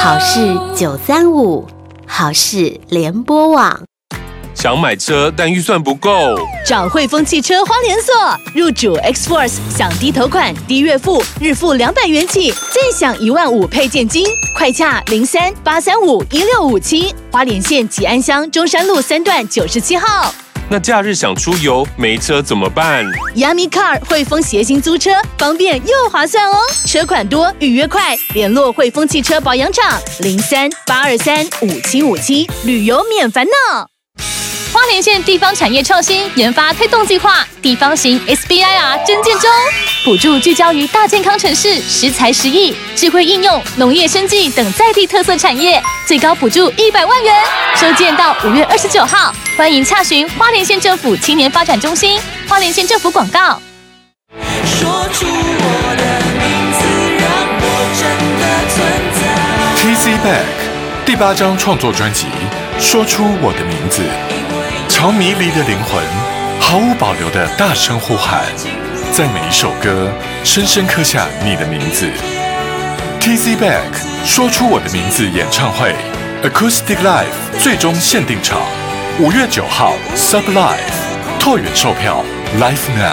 好事935，好事联播网。 想买车但预算不够， 找汇丰汽车花莲所，入主 X-Force， 享低头款、低月付，日付200元起，再享15000配件金，快洽03-835-1657，花莲县吉安乡中山路3段97号。 那假日想出游没车怎么办？ Yummy Car 汇丰协行租车，方便又划算哦，车款多，预约快，联络汇丰汽车保养厂03-823-5757，旅游免烦恼。 花莲县地方产业创新研发推动计划地方型 SBIR 征件中，补助聚焦于大健康城市、食材实益、智慧应用、农业生技等在地特色产业，最高补助100万元。收件到5月29号，欢迎洽询花莲县政府青年发展中心。花莲县政府广告。 说出我的名字，让我真的存在。 TZ Back 第8张创作专辑《说出我的名字》，朝迷离的灵魂毫无保留的大声呼喊，在每一首歌深深刻下你的名字。TZ Back 说出我的名字演唱会 Acoustic Live 最终限定场，5月9号 Sub Live， 拓远售票 Live Now。